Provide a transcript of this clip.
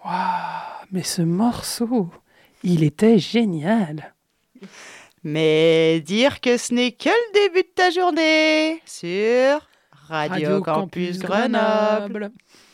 Waouh, mais ce morceau, il était génial. Mais dire que ce n'est que le début de ta journée sur Radio Radio Campus Campus Grenoble. Grenoble.